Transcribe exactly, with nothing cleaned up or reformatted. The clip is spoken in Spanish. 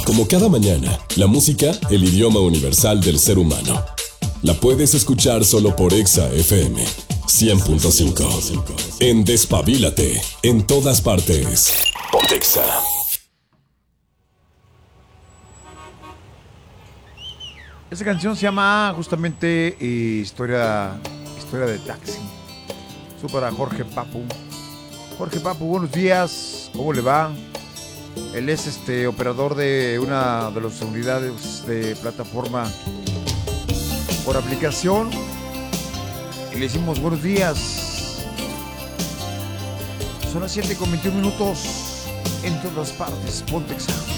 Como cada mañana, la música, el idioma universal del ser humano. La puedes escuchar solo por Exa F M cien punto cinco. En Despabilate, en todas partes. Ponte Exa. Esta canción se llama justamente eh, historia, historia de taxi. Eso para Jorge Papu. Jorge Papu, buenos días. ¿Cómo le va? Él es este operador de una de las unidades de plataforma por aplicación. Y le decimos buenos días. Son las siete con veintiún minutos en todas partes. Ponte Exa.